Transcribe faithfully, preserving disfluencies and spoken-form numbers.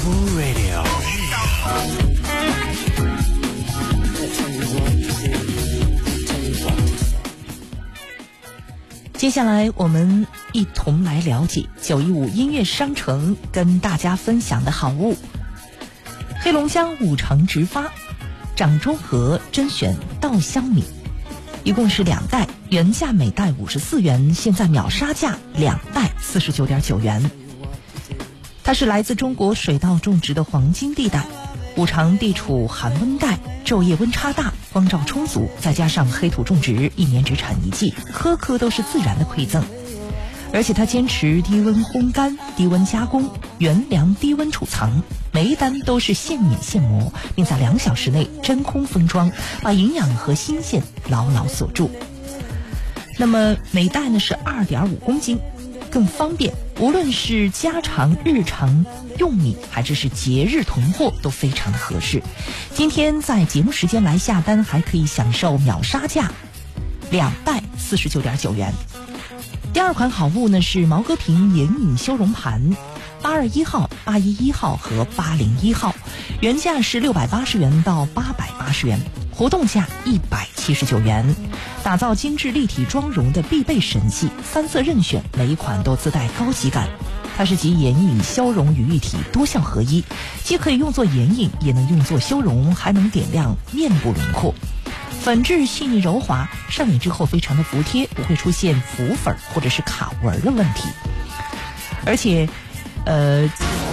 Full Radio。 接下来我们一同来了解九一五音乐商城跟大家分享的好物。黑龙江五城直发掌中和甄选稻香米，一共是两袋，原价每袋五十四元，现在秒杀价两袋四十九点九元。它是来自中国水稻种植的黄金地带，五常地处寒温带，昼夜温差大，光照充足，再加上黑土种植，一年只产一季，颗颗都是自然的馈赠。而且它坚持低温烘干、低温加工、原粮低温储藏，每一单都是现碾现磨，并在两小时内真空封装，把营养和新鲜牢牢锁住。那么每袋呢是 二点五公斤，更方便，无论是家常日常用米还是是节日囤货都非常的合适。今天在节目时间来下单，还可以享受秒杀价，两袋四十九点九元。第二款好物呢是毛戈平眼影修容盘，八二一号、八一一号和八零一号，原价是六百八十元到八百八十元，活动价一百七十九元。打造精致立体妆容的必备神器，三色任选，每一款都自带高级感。它是集眼影、修容于一体，多效合一，既可以用作眼影，也能用作修容，还能点亮面部轮廓。粉质细腻柔滑，上脸之后非常的服帖，不会出现浮粉或者是卡纹的问题。而且呃